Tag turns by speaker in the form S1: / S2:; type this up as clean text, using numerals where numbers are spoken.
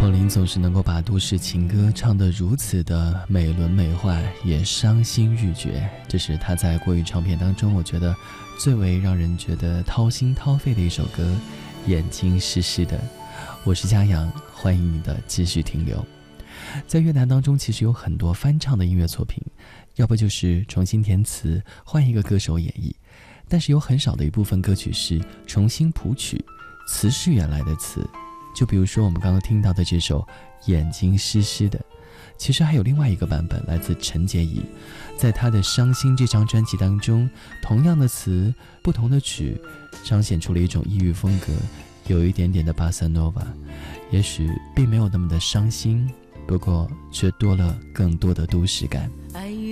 S1: 凤玲总是能够把都市情歌唱得如此的美轮美奂，也伤心欲绝。这是她在国语唱片当中我觉得最为让人觉得掏心掏肺的一首歌，眼睛湿湿的。我是嘉阳，欢迎你的继续停留。在乐坛当中其实有很多翻唱的音乐作品，要不就是重新填词换一个歌手演绎，但是有很少的一部分歌曲是重新谱曲，词是原来的词。就比如说我们刚刚听到的这首眼睛湿湿的，其实还有另外一个版本来自陈洁仪，在她的伤心这张专辑当中，同样的词不同的曲，彰显出了一种异域风格，有一点点的巴萨诺瓦，也许并没有那么的伤心，不过却多了更多的都市感。
S2: 爱